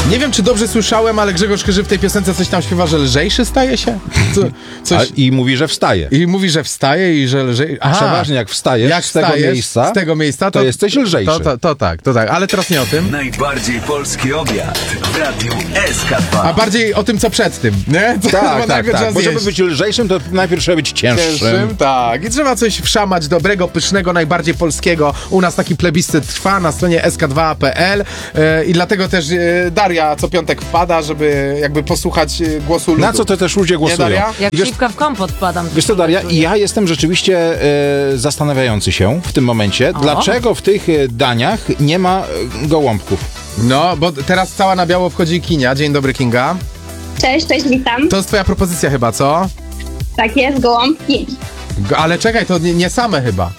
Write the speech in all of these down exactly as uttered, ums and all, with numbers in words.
Nie wiem, czy dobrze słyszałem, ale Grzegorz Chyży w tej piosence coś tam śpiewa, że lżejszy staje się? Co, coś... A, I mówi, że wstaje. I mówi, że wstaje i że lżej... Aha. Przeważnie jak wstajesz jak z tego wstajesz miejsca, z tego miejsca to, to jesteś lżejszy. To, to, to tak, to tak, ale teraz nie o tym. Najbardziej polski obiad w Radiu S K dwa. A bardziej o tym, co przed tym, nie? To Tak, tak, trzeba tak. Bo żeby zjeść. być lżejszym, to najpierw trzeba być cięższym. Cięższym, tak. I trzeba coś wszamać dobrego, pysznego, najbardziej polskiego. U nas taki plebiscyt trwa na stronie S K dwa kropka P L e, i dlatego też e, Daria co piątek wpada, żeby jakby posłuchać e, głosu ludu. Na co to też ludzie głosują? Daria? Jak Wiesz, śliwka w kompot wpadam. wiesz co, Daria, i ja jestem rzeczywiście e, zastanawiający się w tym momencie, O. dlaczego w tych e, daniach nie ma e, gołąbków. No, bo teraz cała na biało wchodzi Kinia. Dzień dobry, Kinga. Cześć, cześć, witam. To jest twoja propozycja chyba, co? Tak jest, gołąbki. Go- ale czekaj, to nie, nie same chyba.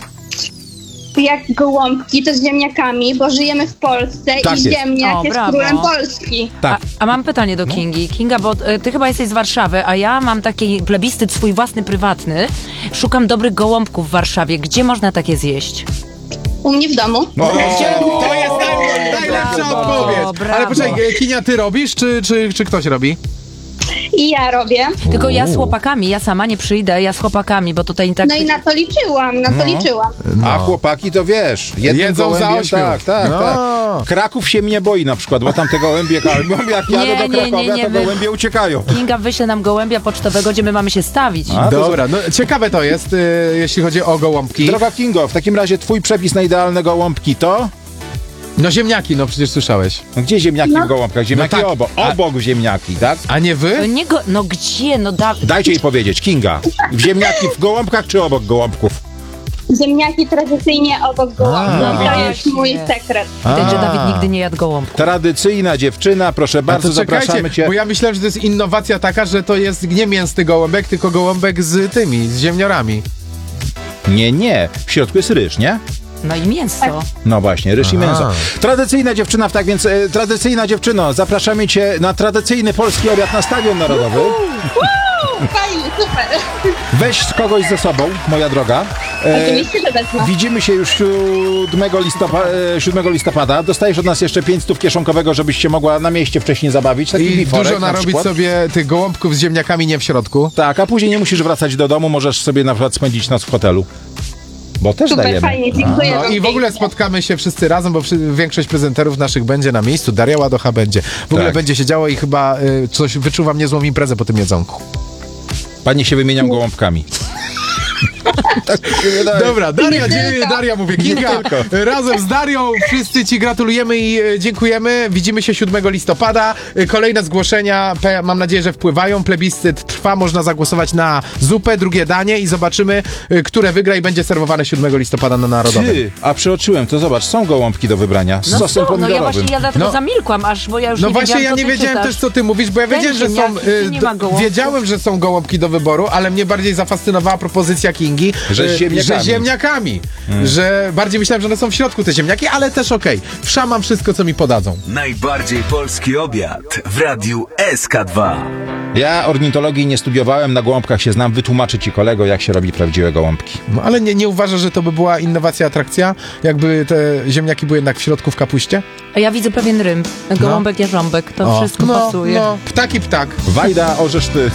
Jak gołąbki, to z ziemniakami, bo żyjemy w Polsce Tak i jest. ziemniak O, jest brawo. królem Polski. Tak. A, a mam pytanie do Kingi. Kinga, bo y, ty chyba jesteś z Warszawy, a ja mam taki plebiscyt swój własny, prywatny. Szukam dobrych gołąbków w Warszawie. Gdzie można takie zjeść? U mnie w domu. No, To jest naj, najlepsza Brawo, odpowiedź. brawo. Ale poczekaj, e, Kinia, ty robisz, czy, czy, czy ktoś robi? I ja robię. Tylko ja z chłopakami, ja sama nie przyjdę, ja z chłopakami, bo tutaj tak... No i na to liczyłam, na to No. liczyłam. A chłopaki to wiesz, jednym Jedzą za gołębiem, ośmiu. tak, tak, No. tak. Kraków się mnie boi na przykład, bo tam te gołębie, jak jadę Nie, do nie, Krakowia, nie, nie, to wy- gołębie uciekają. Kinga wyśle nam gołębia pocztowego, gdzie my mamy się stawić. A, to Dobra, no ciekawe to jest, e, jeśli chodzi o gołąbki. Droga Kingo, w takim razie twój przepis na idealne gołąbki to? No ziemniaki, no przecież słyszałeś. No gdzie ziemniaki No. w gołąbkach? Ziemniaki No tak. obok. A- Obok ziemniaki, tak? A nie No wy? nie go... No gdzie? No da... Dajcie jej powiedzieć, Kinga. W ziemniaki w gołąbkach czy obok gołąbków? Ziemniaki tradycyjnie obok gołąbków. no To widzisz, jest mój nie. sekret. Widać, że A. Dawid nigdy nie jadł gołąbków. Tradycyjna dziewczyna, proszę A bardzo, to czekajcie, zapraszamy cię. bo ja myślałem, że to jest innowacja taka, że to jest nie mięsny gołąbek, tylko gołąbek z tymi, z ziemniorami. Nie, nie. W środku jest ryż, nie? No i mięso. No właśnie, ryż i Aha. mięso. Tradycyjna dziewczyna, tak więc e, tradycyjna dziewczyno, zapraszamy cię na tradycyjny polski obiad na Stadion Narodowy. Fajnie, super. Weź kogoś ze sobą, moja droga. E, Oczywiście, że wezmę. Widzimy się już siódmego listopada, siódmego listopada. Dostajesz od nas jeszcze pięć stów kieszonkowego, żebyś się mogła na mieście wcześniej zabawić. Taki I biforek dużo na narobić przykład. sobie tych gołąbków z ziemniakami nie w środku. Tak, a później nie musisz wracać do domu, możesz sobie na przykład spędzić noc w hotelu. Bo też Super, dajemy. fajnie, dziękuję No wam i w ogóle pięknie. spotkamy się wszyscy razem, bo przy, większość prezenterów naszych będzie na miejscu. Daria Ładocha będzie. W ogóle Tak. będzie się działo i chyba y, coś wyczuwam niezłą imprezę po tym jedzonku. Panie się wymieniam gołąbkami. Tak mi się wydaje. Dobra, Daria, Nie dzie- tylko. Daria mówię, Kinga, tylko. razem z Darią wszyscy ci gratulujemy i e, dziękujemy. Widzimy się siódmego listopada. E, Kolejne zgłoszenia, pe- mam nadzieję, że wpływają. Plebiscyt trwa, można zagłosować na zupę, drugie danie i zobaczymy, e, które wygra i będzie serwowane siódmego listopada na Narodowym. Ty, a przeoczyłem, to zobacz, są gołąbki do wybrania z No sosem co? No ja pomidorowym. właśnie ja dlatego No. zamilkłam, aż, bo ja już No nie właśnie, wiedziałam, ja co nie ty wiedziałem czytasz. też, co ty mówisz, bo ja Weź wiedziałem, że są... ziemniaki, e, tu nie ma d- gołąbków. wiedziałem, że są gołąbki do wyboru, ale mnie bardziej zafascynowała propozycja Kingi, Że z e, ziemniakami. że ziemniakami. Że bardziej myślałem, że one są w środku, te ziemniaki, ale też okej. Wszamam wszystko, co mi podadzą. Najbardziej polski obiad w Radiu S K dwa. Ja ornitologii nie studiowałem, na gołąbkach się znam, wytłumaczę ci kolego, jak się robi prawdziwe gołąbki. No, ale nie, nie uważasz, że to by była innowacja, atrakcja? Jakby te ziemniaki były jednak w środku w kapuście? A ja widzę pewien rym. Gołąbek, jarząbek, to O. wszystko no, pasuje. No, ptaki ptak. Wajda, orzesz ty.